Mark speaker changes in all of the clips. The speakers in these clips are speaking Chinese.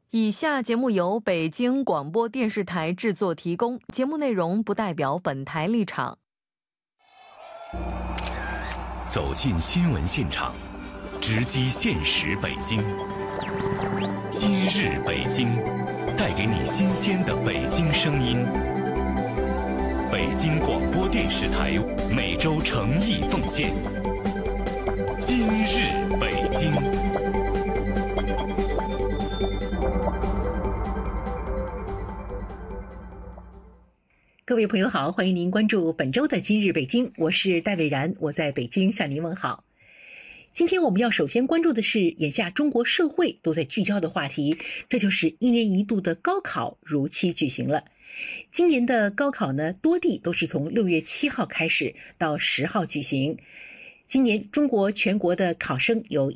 Speaker 1: 以下节目由北京广播电视台制作提供，节目内容不代表本台立场。
Speaker 2: 走进新闻现场，直击现实北京。今日北京，带给你新鲜的北京声音。北京广播电视台每周诚意奉献。今日北京。
Speaker 3: 各位朋友好，欢迎您关注本周的今日北京，我是戴伟然，我在北京向您问好。今天我们要首先关注的是眼下中国社会都在聚焦的话题，这就是一年一度的高考如期举行了。今年的高考呢，多地都是从6月7号开始到10号举行。今年中国全国的考生有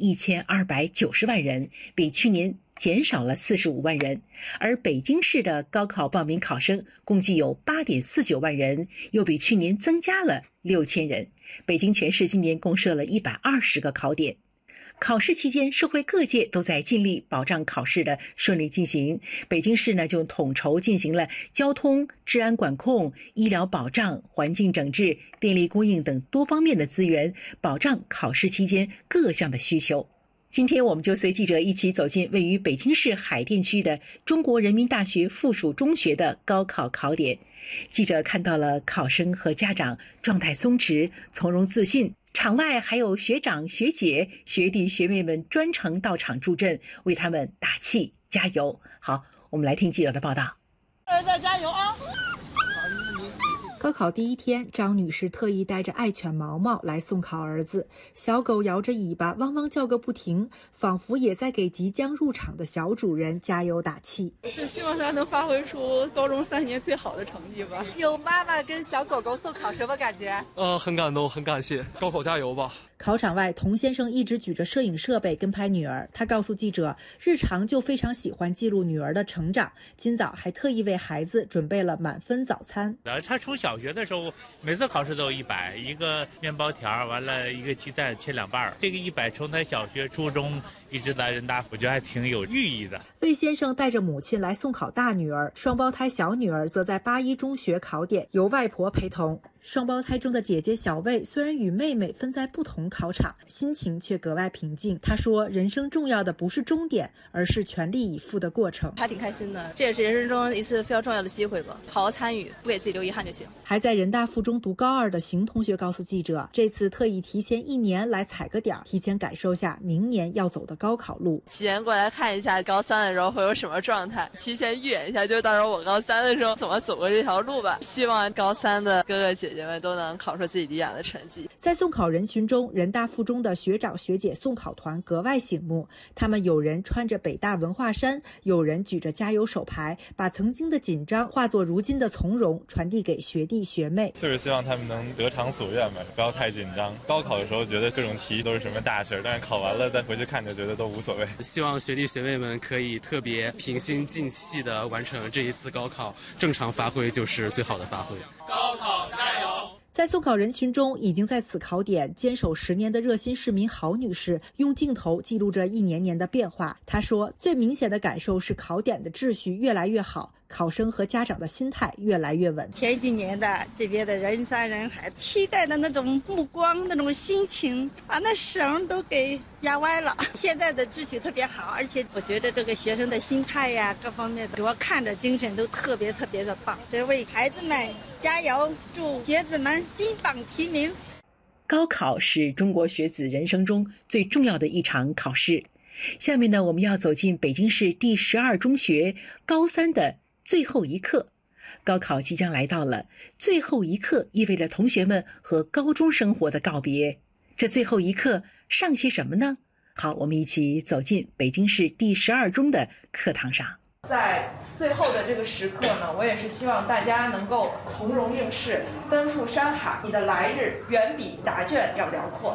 Speaker 3: 1290万人，比去年减少了45万人，而北京市的高考报名考生共计有8.49万人，又比去年增加了6000人。北京全市今年共设了120个考点。考试期间，社会各界都在尽力保障考试的顺利进行。北京市呢，就统筹进行了交通、治安管控、医疗保障、环境整治、电力供应等多方面的资源，保障考试期间各项的需求。今天我们就随记者一起走进位于北京市海淀区的中国人民大学附属中学的高考考点。记者看到了考生和家长状态松弛、从容自信，场外还有学长学姐、学弟学妹们专程到场助阵，为他们打气加油。好，我们来听记者的报道。
Speaker 4: 儿子加油啊！
Speaker 5: 高考第一天，张女士特意带着爱犬毛毛来送考儿子，小狗摇着尾巴汪汪叫个不停，仿佛也在给即将入场的小主人加油打气。
Speaker 4: 就希望他能发挥出高中3年最好的成绩吧。
Speaker 6: 有妈妈跟小狗狗送考什么感觉？
Speaker 7: 很感动，很感谢，高考加油吧。
Speaker 5: 考场外，童先生一直举着摄影设备跟拍女儿。他告诉记者，日常就非常喜欢记录女儿的成长，今早还特意为孩子准备了满分早餐。
Speaker 8: 他从小学的时候，每次考试都有100，一个面包条，完了一个鸡蛋切2半。这个100从他小学、初中一直到人大，我觉得还挺有寓意的。
Speaker 5: 魏先生带着母亲来送考大女儿，双胞胎小女儿则在81中学考点，由外婆陪同。双胞胎中的姐姐小魏虽然与妹妹分在不同考场，心情却格外平静。她说，人生重要的不是终点，而是全力以赴的过程。
Speaker 6: 还挺开心的，这也是人生中一次非常重要的机会吧，好好参与，不给自己留遗憾就行。
Speaker 5: 还在人大附中读高2的邢同学告诉记者，这次特意提前1年来踩个点，提前感受下明年要走的高考路。
Speaker 9: 提前过来看一下高3的时候会有什么状态，提前预演一下，就到时候我高3的时候怎么走过这条路吧。希望高3的哥哥姐姐们都能考出自己理想的成绩。
Speaker 5: 在送考人群中，人大附中的学长学姐送考团格外醒目，他们有人穿着北大文化衫，有人举着加油手牌，把曾经的紧张化作如今的从容，传递给学弟学妹。
Speaker 10: 就是希望他们能得偿所愿吧，不要太紧张。高考的时候觉得各种题都是什么大事，但是考完了再回去看就觉得都无所谓。
Speaker 7: 希望学弟学妹们可以特别平心静气地完成这一次高考，正常发挥就是最好的发挥。
Speaker 4: 高考加油！
Speaker 5: 在送考人群中，已经在此考点坚守10年的热心市民郝女士用镜头记录着一年年的变化。她说，最明显的感受是考点的秩序越来越好，考生和家长的心态越来越稳。
Speaker 11: 前几年的这边的人山人海，期待的那种目光、那种心情，把那绳都给压歪了。现在的秩序特别好，而且我觉得这个学生的心态呀，各方面的，给我看着精神都特别的棒。这为孩子们加油，祝学子们金榜题名。
Speaker 3: 高考是中国学子人生中最重要的一场考试。下面呢，我们要走进北京市第12中学高3的最后一课。高考即将来到了，最后一课意味着同学们和高中生活的告别。这最后一课上些什么呢？好，我们一起走进北京市第12中的课堂上。
Speaker 12: 在最后的这个时刻呢，我也是希望大家能够从容应试，奔赴山海，你的来日远比答卷要辽阔。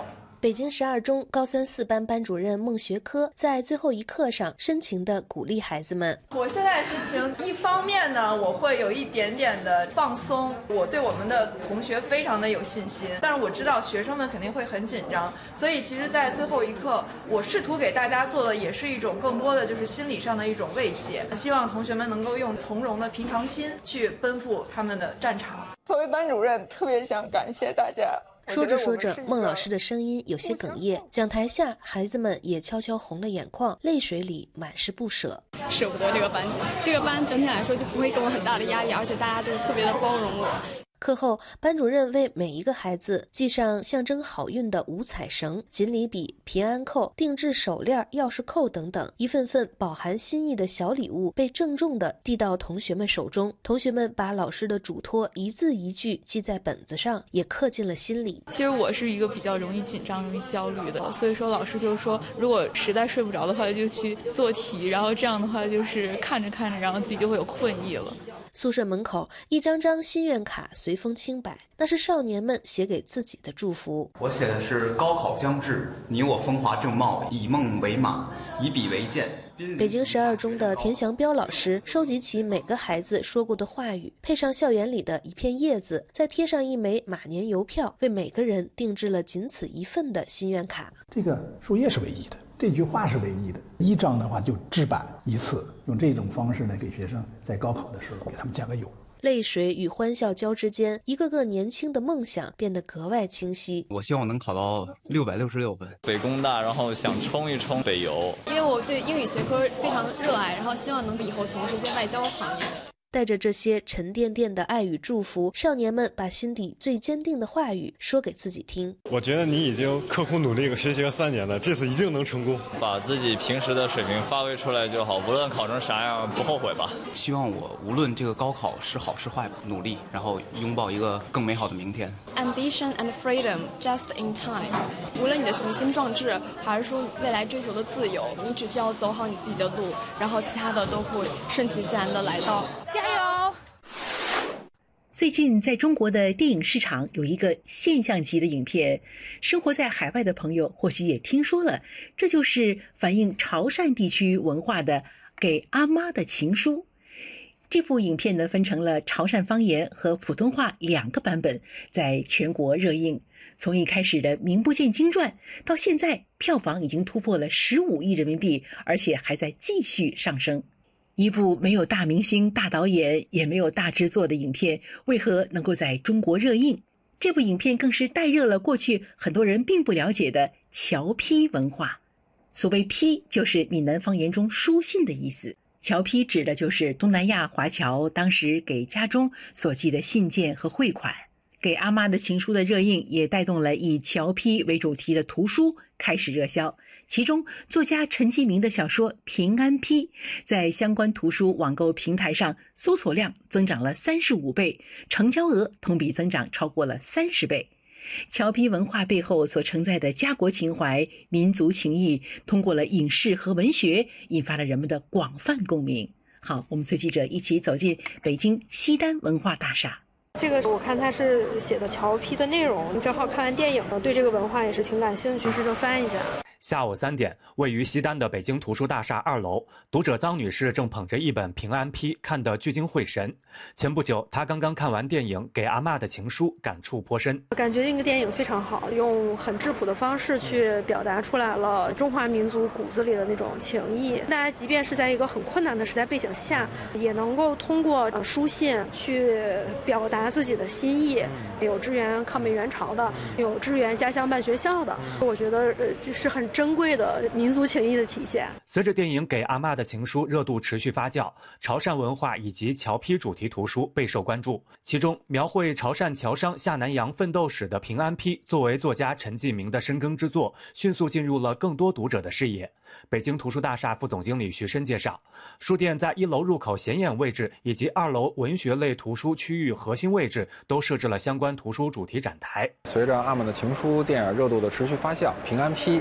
Speaker 13: 北京12中高3、4班班主任孟学科在最后一课上深情地鼓励孩子们。
Speaker 12: 我现在心情，一方面呢，我会有一点点的放松，我对我们的同学非常的有信心，但是我知道学生们肯定会很紧张，所以其实在最后一刻，我试图给大家做的也是一种更多的就是心理上的一种慰藉，希望同学们能够用从容的平常心去奔赴他们的战场。
Speaker 14: 作为班主任，特别想感谢大家。
Speaker 13: 说着说着，孟老师的声音有些哽咽，讲台下孩子们也悄悄红了眼眶，泪水里满是不舍。
Speaker 15: 舍不得这个班级，这个班整体来说就不会给我很大的压力，而且大家都特别的包容我。
Speaker 13: 课后，班主任为每一个孩子系上象征好运的五彩绳、锦鲤笔、平安扣、定制手链、钥匙扣等等，一份份饱含心意的小礼物被郑重地递到同学们手中。同学们把老师的嘱托一字一句记在本子上，也刻进了心里。
Speaker 15: 其实我是一个比较容易紧张、容易焦虑的，所以说老师就是说，如果实在睡不着的话，就去做题，然后这样的话就是看着看着，然后自己就会有困意了。
Speaker 13: 宿舍门口一张张心愿卡随风轻摆，那是少年们写给自己的祝福。
Speaker 16: 我写的是高考将至，你我风华正茂，以梦为马，以笔为鉴。
Speaker 13: 北京12中的田祥彪老师收集起每个孩子说过的话语，配上校园里的一片叶子，再贴上一枚马年邮票，为每个人定制了仅此一份的心愿卡。
Speaker 17: 这个树叶是唯一的，这句话是唯一的，一张的话就制版一次，用这种方式呢，给学生在高考的时候给他们加个油。
Speaker 13: 泪水与欢笑交织间，一个个年轻的梦想变得格外清晰。
Speaker 18: 我希望能考到666分，
Speaker 10: 北工大，然后想冲一冲北邮。
Speaker 15: 因为我对英语学科非常热爱，然后希望能以后从事一些外交行业。
Speaker 13: 带着这些沉甸甸的爱与祝福，少年们把心底最坚定的话语说给自己听。
Speaker 19: 我觉得你已经刻苦努力学习了3年了，这次一定能成功。
Speaker 10: 把自己平时的水平发挥出来就好，无论考成啥样不后悔吧。
Speaker 18: 希望我无论这个高考是好是坏，努力，然后拥抱一个更美好的明天。
Speaker 15: Ambition and freedom just in time。无论你的雄心壮志，还是说未来追求的自由，你只需要走好你自己的路，然后其他的都会顺其自然的来到。加油！
Speaker 3: 最近在中国的电影市场有一个现象级的影片，生活在海外的朋友或许也听说了，这就是反映潮汕地区文化的《给阿妈的情书》。这部影片呢，分成了潮汕方言和普通话2个版本，在全国热映。从一开始的名不见经传，到现在票房已经突破了15亿人民币，而且还在继续上升。一部没有大明星、大导演，也没有大制作的影片，为何能够在中国热映？这部影片更是带热了过去很多人并不了解的侨批文化。所谓批，就是闽南方言中书信的意思。侨批指的就是东南亚华侨当时给家中所寄的信件和汇款。给阿妈的情书的热映也带动了以侨批为主题的图书开始热销。其中作家陈继明的小说《平安批》在相关图书网购平台上搜索量增长了35倍，成交额同比增长超过了30倍。侨批文化背后所承载的家国情怀、民族情谊，通过了影视和文学，引发了人们的广泛共鸣。好，我们随记者一起走进北京西单文化大厦。
Speaker 20: 这个我看他是写的侨批的内容，正好看完电影了，对这个文化也是挺感兴趣，试着翻一下。
Speaker 21: 下午3点，位于西单的北京图书大厦2楼，读者臧女士正捧着一本《平安批》，看得聚精会神。前不久，她刚刚看完电影《给阿嬷的情书》，感触颇深。
Speaker 20: 感觉这个电影非常好，用很质朴的方式去表达出来了中华民族骨子里的那种情谊。大家即便是在一个很困难的时代背景下，也能够通过书信去表达自己的心意。有支援抗美援朝的，有支援家乡办学校的，我觉得这是很珍贵的民族情谊的体现。
Speaker 21: 随着电影《给阿嬷的情书》热度持续发酵，潮汕文化以及侨批主题图书备受关注。其中，描绘潮汕侨商下南洋奋斗史的《平安批》，作为作家陈继明的深耕之作，迅速进入了更多读者的视野。北京图书大厦副总经理徐申介绍，书店在1楼入口显眼位置以及2楼文学类图书区域核心位置都设置了相关图书主题展台。
Speaker 22: 随着阿嬷的情书电影热度的持续发酵，平安批销量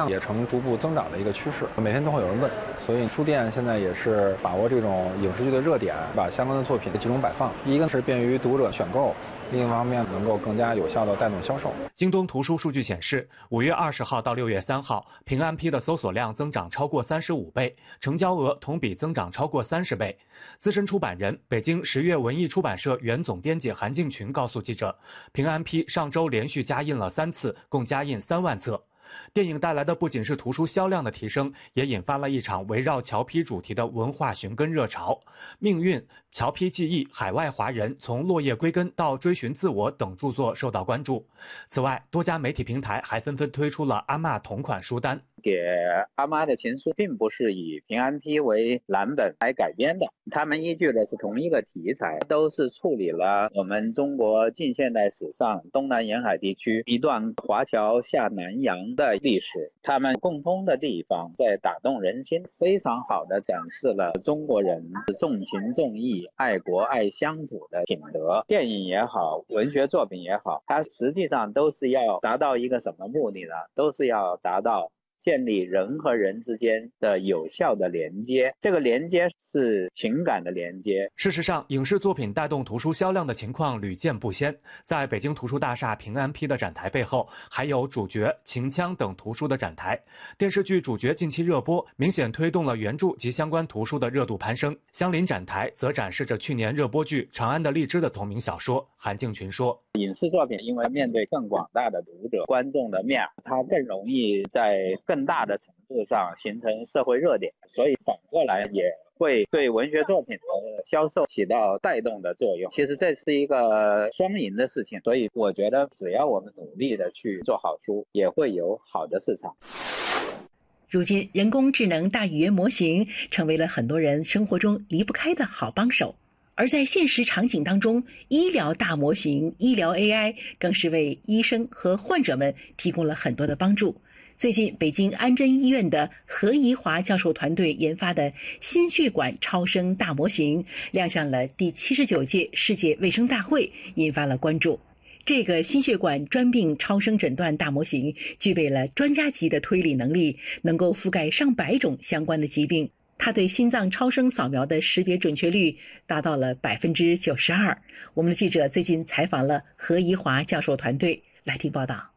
Speaker 1: 也呈逐步增长的一个趋势，每天都会有人问，所以书店现在也是把握这种影视剧的热点，把相关的作品集中摆放，一个是便于读者选购，另一方面能够更加有效地带动销售。
Speaker 21: 京东图书数据显示，5月20号到6月3号，平安批的搜索量增长超过35倍，成交额同比增长超过30倍。资深出版人、北京十月文艺出版社原总编辑韩敬群告诉记者，平安批上周连续加印了3次，共加印3万册。电影带来的不仅是图书销量的提升，也引发了一场围绕侨批主题的文化寻根热潮。命运、侨批记忆、海外华人从落叶归根到追寻自我等著作受到关注。此外，多家媒体平台还纷纷推出了阿嬷同款书单。
Speaker 22: 给阿妈的情书并不是以平安批为蓝本来改编的，他们依据的是同一个题材，都是处理了我们中国近现代史上东南沿海地区一段华侨下南洋的历史。他们共通的地方在打动人心，非常好的展示了中国人重情重义、爱国爱乡土的品德。电影也好，文学作品也好，它实际上都是要达到一个什么目的呢？都是要达到建立人和人之间的有效的连接，这个连接是情感的连接。
Speaker 21: 事实上，影视作品带动图书销量的情况屡见不鲜。在北京图书大厦平安批的展台背后，还有主角、秦腔等图书的展台。电视剧主角近期热播，明显推动了原著及相关图书的热度攀升。相邻展台则展示着去年热播剧《长安的荔枝》的同名小说。韩敬群说，
Speaker 22: 影视作品因为面对更广大的读者观众的面，它更容易在更大的程度上形成社会热点，所以反过来也会对文学作品的销售起到带动的作用。其实这是一个双赢的事情，所以我觉得只要我们努力的去做好书，也会有好的市场。
Speaker 3: 如今，人工智能大语言模型成为了很多人生活中离不开的好帮手。而在现实场景当中，医疗大模型、医疗 AI 更是为医生和患者们提供了很多的帮助。最近，北京安贞医院的何怡华教授团队研发的心血管超声大模型亮相了第79届世界卫生大会，引发了关注。这个心血管专病超声诊断大模型具备了专家级的推理能力，能够覆盖上百种相关的疾病。它对心脏超声扫描的识别准确率达到了92%。我们的记者最近采访了何怡华教授团队，来听报道。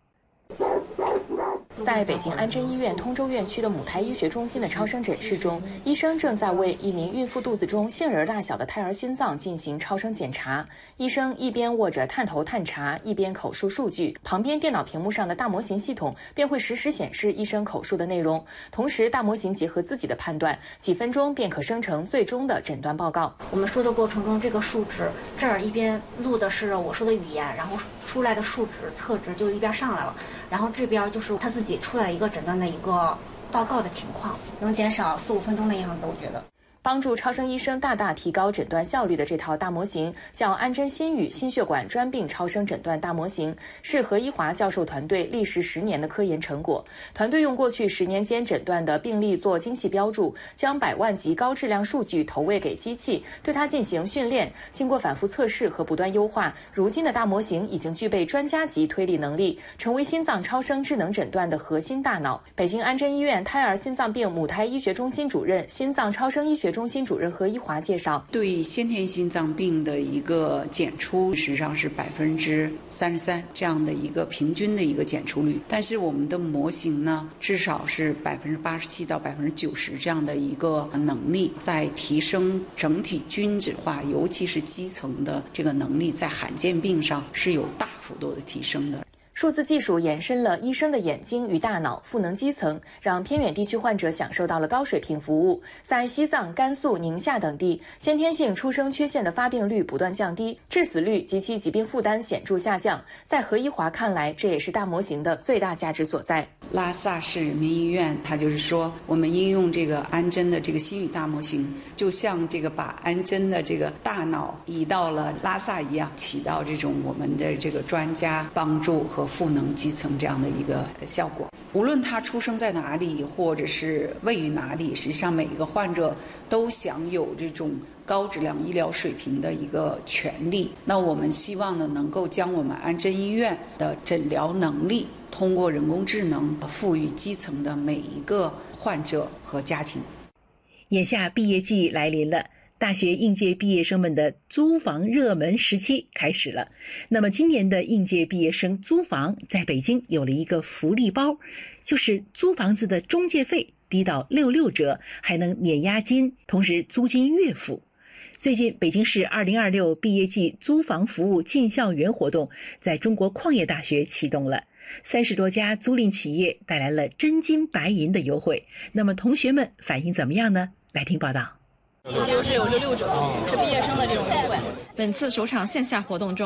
Speaker 23: 在北京安贞医院通州院区的母胎医学中心的超声诊室中，医生正在为一名孕妇肚子中杏仁大小的胎儿心脏进行超声检查。医生一边握着探头探查，一边口述数据，旁边电脑屏幕上的大模型系统便会实时显示医生口述的内容。同时，大模型结合自己的判断，几分钟便可生成最终的诊断报告。
Speaker 24: 我们说的过程中，这个数值这儿一边录的是我说的语言，然后出来的数值测值就一边上来了，然后这边就是他自己出来一个诊断的一个报告的情况，能减少4-5分钟的样子，我觉得。
Speaker 23: 帮助超声医生大大提高诊断效率的这套大模型叫安贞心语心血管专病超声诊断大模型，是何怡华教授团队历时10年的科研成果。团队用过去10年间诊断的病例做精细标注，将100万级高质量数据投喂给机器，对它进行训练。经过反复测试和不断优化，如今的大模型已经具备专家级推理能力，成为心脏超声智能诊断的核心大脑。北京安贞医院胎儿心脏病母胎医学中心主任、心脏超声医学中心主任何怡华介绍，
Speaker 25: 对先天心脏病的一个检出实际上是33%这样的一个平均的一个检出率，但是我们的模型呢，至少是87%到90%这样的一个能力，在提升整体均质化，尤其是基层的这个能力，在罕见病上是有大幅度的提升的。
Speaker 23: 数字技术延伸了医生的眼睛与大脑，赋能基层，让偏远地区患者享受到了高水平服务。在西藏、甘肃、宁夏等地，先天性出生缺陷的发病率不断降低，致死率及其疾病负担显著下降。在何怡华看来，这也是大模型的最大价值所在。
Speaker 25: 拉萨市人民医院，它就是说，我们应用这个安贞的这个心语大模型，就像这个把安贞的这个大脑移到了拉萨一样，起到这种我们的这个专家帮助和赋能基层这样的一个效果。无论他出生在哪里，或者是位于哪里，实际上每一个患者都享有这种高质量医疗水平的一个权利。那我们希望呢，能够将我们安贞医院的诊疗能力通过人工智能赋予基层的每一个患者和家庭。
Speaker 3: 眼下毕业季来临了，大学应届毕业生们的租房热门时期开始了。那么今年的应届毕业生租房在北京有了一个福利包，就是租房子的中介费低到66折，还能免押金，同时租金月付。最近，北京市2026毕业季租房服务进校园活动在中国矿业大学启动了，30多家租赁企业带来了真金白银的优惠。那么同学们反应怎么样呢？来听报道。
Speaker 2: 就是有66折，是毕业生的这种优惠。本次首场线下活动中，